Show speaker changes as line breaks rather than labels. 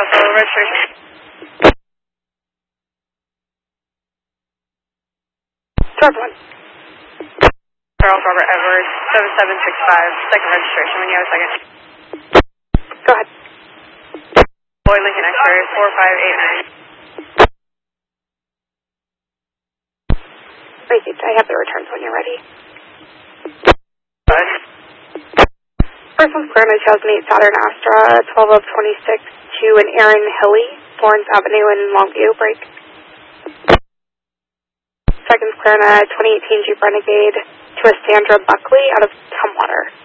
Newcastle, registration.
George 1.
Charles Robert Edwards, 7765, second registration, when you have a second.
Go ahead.
Boyd Lincoln X-ray, 4589.
Received. I have the returns when you're ready.
Go ahead.
First one's clear on 2008 Saturn Astra, 12 of 26 to an Aaron Hilly, Florence Avenue in Longview, break. Second's clear on a 2018 Jeep Renegade to a Sandra Buckley out of Tumwater.